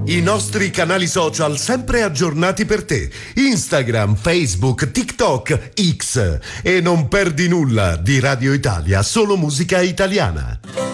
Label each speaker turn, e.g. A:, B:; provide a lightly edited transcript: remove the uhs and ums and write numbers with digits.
A: I nostri canali social sempre aggiornati per te. Instagram, Facebook, TikTok, X. E non perdi nulla di Radio Italia, solo musica italiana.